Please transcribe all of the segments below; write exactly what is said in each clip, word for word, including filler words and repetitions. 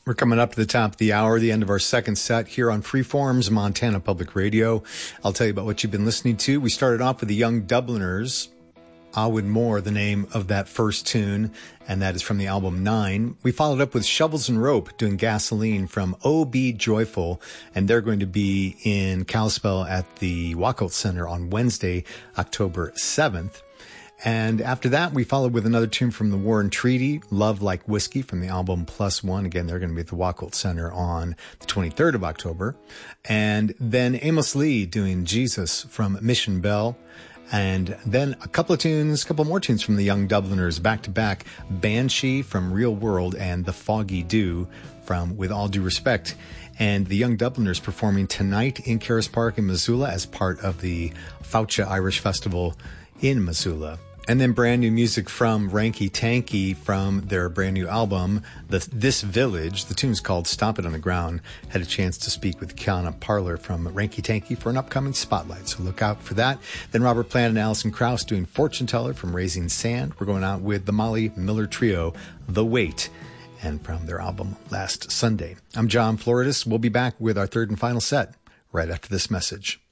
We're coming up to the top of the hour, the end of our second set here on Freeform's Montana Public Radio. I'll tell you about what you've been listening to. We started off with the Young Dubliners. Awen Moore, the name of that first tune, and that is from the album Nine. We followed up with Shovels and Rope doing Gasoline from Oh Be Joyful, and they're going to be in Kalispell at the Wacholtz Center on Wednesday, October seventh. And after that, we followed with another tune from the War and Treaty, Love Like Whiskey from the album Plus One. Again, they're going to be at the Wacholtz Center on the twenty-third of October. And then Amos Lee doing Jesus from Mission Bell. And then a couple of tunes, a couple more tunes from the Young Dubliners, back-to-back, Banshee from Real World and The Foggy Dew from With All Due Respect. And the Young Dubliners performing tonight in Caras Park in Missoula as part of the Faucha Irish Festival in Missoula. And then brand new music from Ranky Tanky from their brand new album, the, This Village. The tune's called Stomp It on the Ground. Had a chance to speak with Kiana Parler from Ranky Tanky for an upcoming spotlight, so look out for that. Then Robert Plant and Alison Krauss doing Fortune Teller from Raising Sand. We're going out with the Molly Miller Trio, The Wait, and from their album Last Sunday. I'm John Floridis. We'll be back with our third and final set right after this message.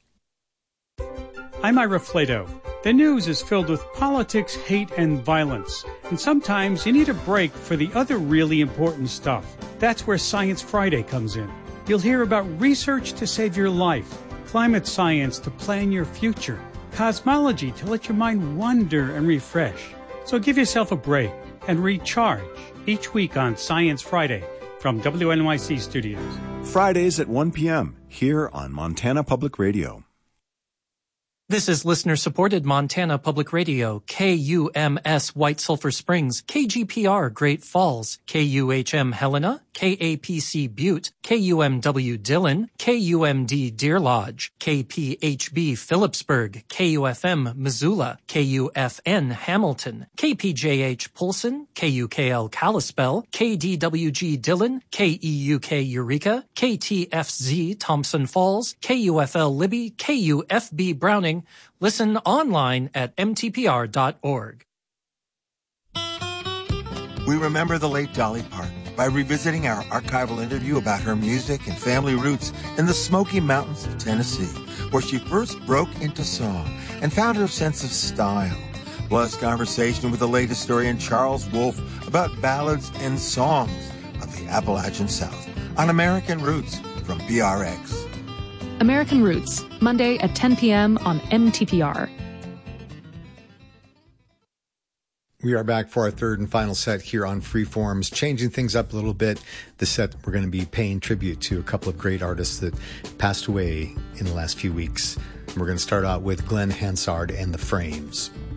I'm Ira Flato. The news is filled with politics, hate, and violence. And sometimes you need a break for the other really important stuff. That's where Science Friday comes in. You'll hear about research to save your life, climate science to plan your future, cosmology to let your mind wonder and refresh. So give yourself a break and recharge each week on Science Friday from W N Y C Studios. Fridays at one p.m. here on Montana Public Radio. This is listener-supported Montana Public Radio, K U M S White Sulphur Springs, K G P R Great Falls, K U H M Helena, K A P C Butte, K U M W Dillon, K U M D Deer Lodge, K P H B Phillipsburg, K U F M Missoula, K U F N Hamilton, K P J H Polson, K U K L Kalispell, K D W G Dillon, K E U K Eureka, K T F Z Thompson Falls, K U F L Libby, K U F B Browning. Listen online at M T P R dot org. We remember the late Dolly Parton by revisiting our archival interview about her music and family roots in the Smoky Mountains of Tennessee, where she first broke into song and found her sense of style. Plus, conversation with the late historian Charles Wolfe about ballads and songs of the Appalachian South on American Roots from B R X. American Roots, Monday at ten p.m. on M T P R. We are back for our third and final set here on Freeforms, changing things up a little bit. The set, we're going to be paying tribute to a couple of great artists that passed away in the last few weeks. We're going to start out with Glenn Hansard and the Frames.